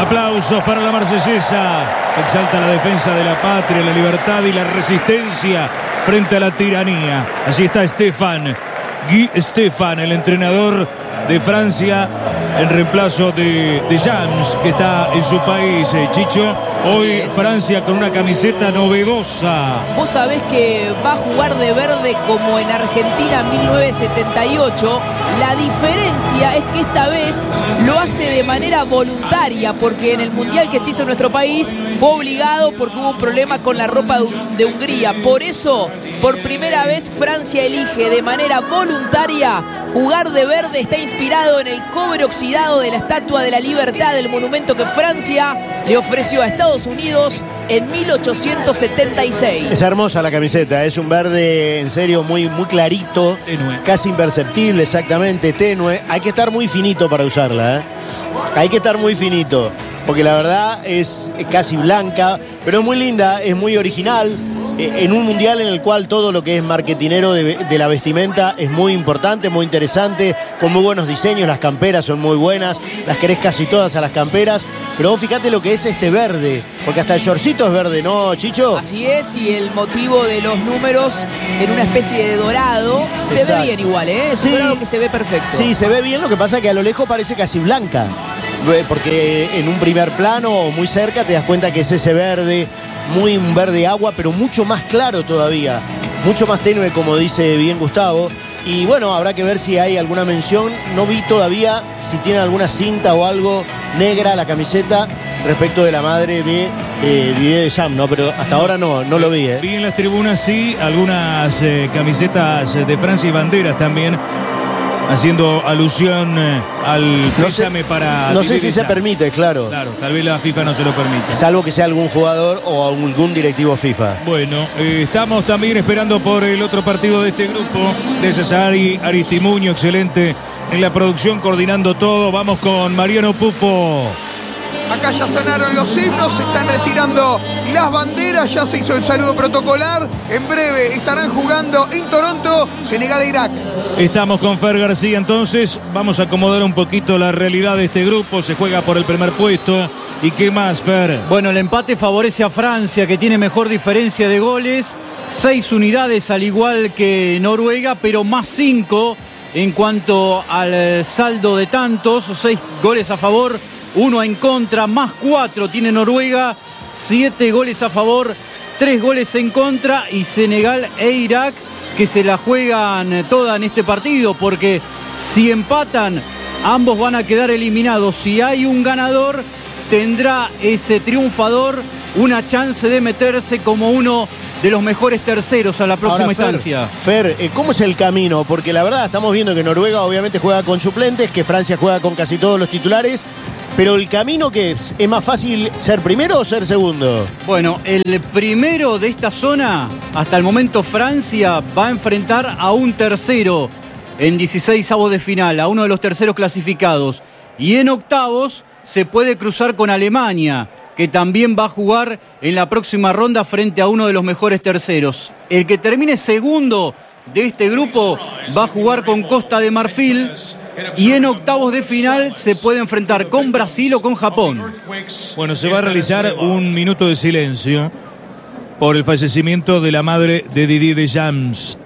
Aplausos para la marsellesa. Exalta la defensa de la patria, la libertad y la resistencia frente a la tiranía. Allí está Guy Stéphane, el entrenador de Francia, en reemplazo de James, que está en su país, Chicho. Hoy Francia con una camiseta novedosa. Vos sabés que va a jugar de verde como en Argentina en 1978. La diferencia es que esta vez lo hace de manera voluntaria, porque en el Mundial que se hizo en nuestro país fue obligado porque hubo un problema con la ropa de Hungría. Por eso, por primera vez, Francia elige de manera voluntaria jugar de verde. Está inspirado en el cobre oxidado de la Estatua de la Libertad, del monumento que Francia le ofreció a Estados Unidos en 1876. Es hermosa la camiseta, es un verde en serio muy clarito, tenue, casi imperceptible, exactamente, tenue. Hay que estar muy finito para usarla, ¿eh? Hay que estar muy finito, porque la verdad es casi blanca, pero es muy linda, es muy original. En un mundial en el cual todo lo que es marketinero de la vestimenta es muy importante, muy interesante, con muy buenos diseños. Las camperas son muy buenas, las querés casi todas a las camperas, pero vos fíjate lo que es este verde, porque hasta el shortcito es verde, ¿no, Chicho? Así es, y el motivo de los números en una especie de dorado. Exacto. Se ve bien igual, ¿eh? Es un dorado que se ve perfecto. Sí, se ve bien, lo que pasa es que a lo lejos parece casi blanca, porque en un primer plano o muy cerca te das cuenta que es ese verde, muy un verde agua, pero mucho más claro todavía, mucho más tenue, como dice bien Gustavo. Y bueno, habrá que ver si hay alguna mención. No vi todavía si tiene alguna cinta o algo negra la camiseta respecto de la madre de Didier Deschamps, ¿no? Pero hasta ahora no lo vi, ¿eh? Vi en las tribunas, sí, algunas camisetas de Francia y banderas también, haciendo alusión al pésame para... No sé si se permite, claro. Claro, tal vez la FIFA no se lo permite. Salvo que sea algún jugador o algún directivo FIFA. Bueno, estamos también esperando por el otro partido de este grupo. De César Aristimuño, excelente en la producción, coordinando todo. Vamos con Mariano Pupo. Acá ya sonaron los himnos, se están retirando las banderas, ya se hizo el saludo protocolar. En breve estarán jugando en Toronto, Senegal e Irak. Estamos con Fer García, entonces vamos a acomodar un poquito la realidad de este grupo. Se juega por el primer puesto. ¿Y qué más, Fer? Bueno, el empate favorece a Francia, que tiene mejor diferencia de goles. 6 unidades al igual que Noruega, pero más 5 en cuanto al saldo de tantos. 6 goles a favor, 1 en contra, más 4 tiene Noruega, 7 goles a favor, 3 goles en contra, y Senegal e Irak, que se la juegan toda en este partido, porque si empatan, ambos van a quedar eliminados. Si hay un ganador, tendrá ese triunfador una chance de meterse como uno de los mejores terceros a la próxima instancia. Fer, ¿cómo es el camino? Porque la verdad estamos viendo que Noruega obviamente juega con suplentes, que Francia juega con casi todos los titulares. Pero el camino, ¿qué es? ¿Es más fácil ser primero o ser segundo? Bueno, el primero de esta zona, hasta el momento Francia va a enfrentar a un tercero en 16avos de final, a uno de los terceros clasificados. Y en octavos se puede cruzar con Alemania, que también va a jugar en la próxima ronda frente a uno de los mejores terceros. El que termine segundo de este grupo va a jugar con Costa de Marfil. Y en octavos de final se puede enfrentar con Brasil o con Japón. Bueno, se va a realizar un minuto de silencio por el fallecimiento de la madre de Didier Deschamps,